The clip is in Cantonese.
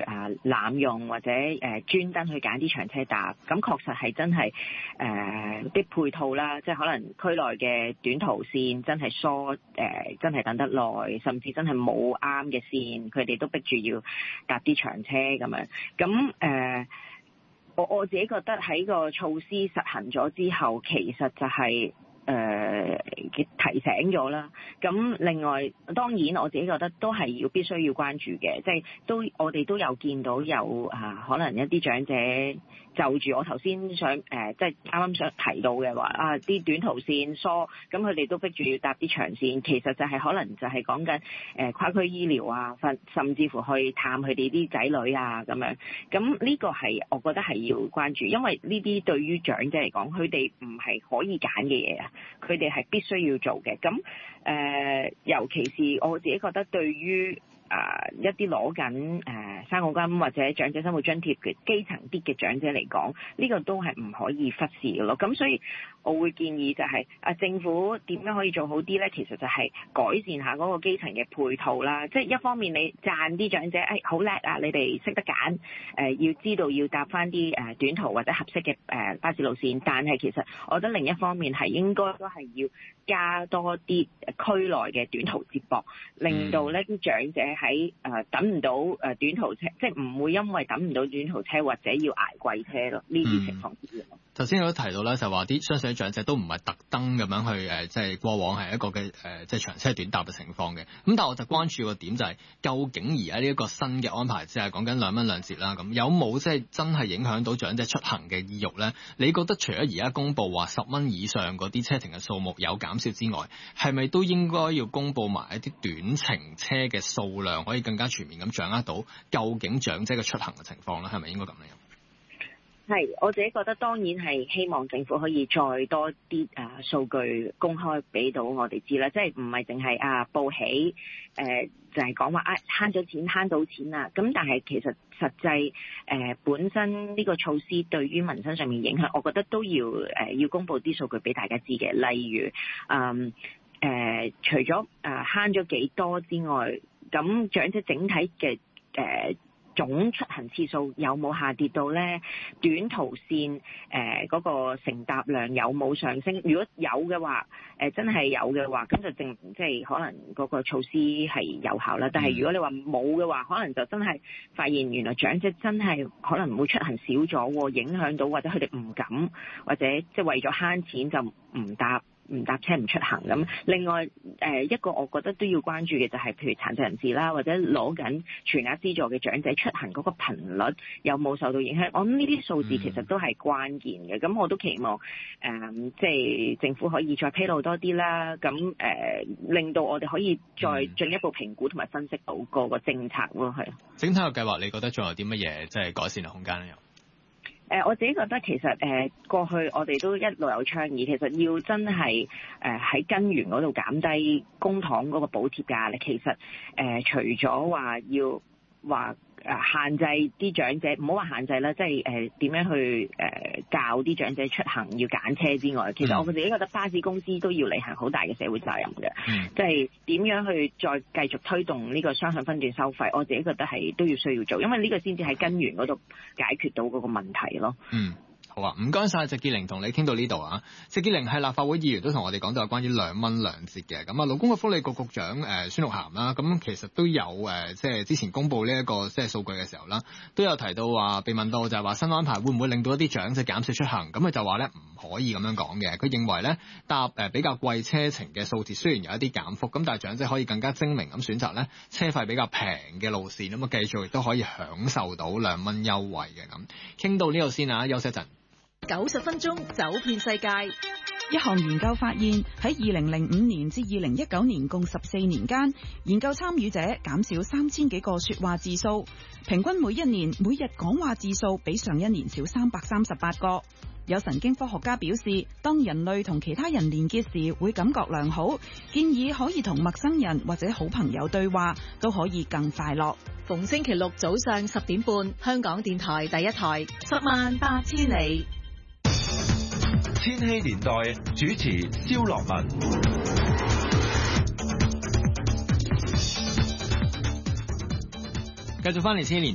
濫用或者專登去揀啲長車搭，咁確實係真係啲配套啦，即係可能區內嘅短途線真係疏，真係等得耐，甚至真係冇啱嘅線，佢哋都逼住要搭啲長車咁樣。咁我自己覺得喺個措施實行咗之後，其實就係提醒咗啦。咁另外當然我自己覺得都係必須要關注嘅，即係我哋都有見到有可能一啲長者就住我頭先想即係啱啱想提到嘅話啲短途線疏，咁佢哋都逼住要搭啲長線，其實就係可能就係講緊跨區醫療啊，甚至乎去探佢哋啲仔女啊咁樣。咁呢個係我覺得係要關注，因為呢啲對於長者嚟講，佢哋唔係可以揀嘅嘢啊，佢哋係必須要做嘅。咁尤其是我自己覺得對於一啲攞緊生果金或者長者生活津貼嘅基層啲嘅長者嚟講，呢個都係唔可以忽視嘅咯。咁所以我會建議就係政府點樣可以做好啲呢？其實就係改善下嗰個基層嘅配套啦。即係一方面你讚啲長者好叻啊，你哋識得揀要知道要搭翻啲短途或者合適嘅巴士路線，但係其實我覺得另一方面係應該都係要加多啲區內嘅短途接駁，令到呢啲長者喺等唔到短途車，即係唔會因為等唔到短途車或者要捱貴車咯，呢啲情況之類。 頭先我都提到咧，就話啲相信長者都唔係特登咁樣去即係過往係一個嘅即係長車短搭嘅情況嘅。咁但係我就關注個點就係、是，究竟而家呢一個新嘅安排，即係講緊2蚊2節啦，咁有冇即係真係影響到長者出行嘅意欲咧？你覺得除咗而家公佈話10蚊以上嗰啲車程嘅數目有減少之外，係咪都應該要公佈埋一啲短程車嘅數量，可以更加全面咁掌握到究竟長者嘅出行嘅情況咧？係咪應該咁樣？ 係，我自己覺得當然係希望政府可以再多啲數據公開俾到我哋知啦，即係唔係淨係報喜就係講話慳咗錢慳到錢啦。咁但係其實實際本身呢個措施對於民生上面影響，我覺得都要公佈啲數據俾大家知嘅。例如除咗慳咗幾多之外，咁長者整體嘅總出行次數有冇下跌到呢？短途線嗰個乘搭量有冇上升？如果有嘅話，真係有嘅話，咁就即係可能嗰個措施係有效啦。但係如果你話冇嘅話，可能就真係發現原來長者真係可能會出行少咗，影響到或者佢哋唔敢，或者即係為咗慳錢就唔搭車唔出行咁。另外一個我覺得都要關注嘅就係譬如殘疾人士啦，或者攞緊全額資助嘅長者出行嗰個頻率有冇受到影響？我諗呢啲數字其實都係關鍵嘅。咁我都期望即係政府可以再披露多啲啦。咁令到我哋可以再進一步評估同埋分析到個政策咯。係整體嘅計劃，你覺得仲有啲乜嘢即係改善嘅空間咧？ 我自己覺得其實過去我哋都一路有倡議，其實要真係喺根源嗰度減低公帑嗰個補貼嘅壓力。其實除咗話要限制啲長者，唔好話限制啦，即係點樣去教啲長者出行要揀車之外，其實我自己覺得巴士公司都要履行好大嘅社會責任嘅，即係點樣去再繼續推動呢個雙向分段收費，我自己覺得係都要需要做，因為呢個先至喺根源嗰度解決到嗰個問題咯。 好啊，唔該晒謝潔玲，同你傾到呢度啊。謝潔玲係立法會議員，都同我哋講到有關於2蚊2節嘅。咁啊，勞工及福利局局長孫玉菡啦，咁其實都有即係之前公布呢一個即係數據嘅時候啦，都有提到話被問到就係話新安排會唔會令到一啲長者減少出行，咁佢就話咧唔可以咁樣講嘅。佢認為咧搭比較貴車程嘅數字雖然有一啲減幅，咁但係長者可以更加精明咁選擇咧車費比較平嘅路線，咁啊繼續亦都可以享受到2蚊優惠嘅。咁傾到呢度先啊，休息一陣。 90分鐘走遍世界。 一項研究發現，喺2005年至2019年共14年間，研究參與者減少3000幾個說話字數，平均每一年每日講話字數比上一年少338個。有神經科學家表示，當人類同其他人連結時會感覺良好，建議可以同陌生人或者好朋友對話，都可以更快樂。 逢星期六早上10點半，香港電台第一台，108000里。 千禧年代主持蕭樂文， 繼續翻嚟千禧年代。